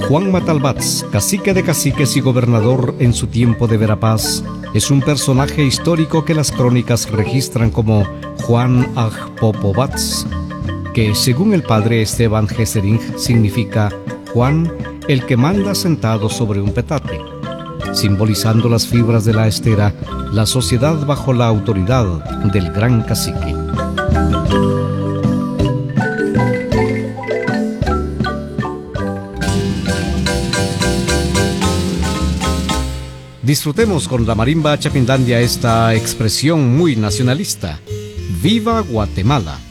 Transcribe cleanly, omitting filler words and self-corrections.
Juan Matalbats, cacique de caciques y gobernador en su tiempo de Verapaz, es un personaje histórico que las crónicas registran como Juan Agpopovats, que según el padre Esteban Gesering significa Juan el que manda sentado sobre un petate, simbolizando las fibras de la estera, la sociedad bajo la autoridad del gran cacique. Disfrutemos con la marimba Chapinlandia esta expresión muy nacionalista. ¡Viva Guatemala!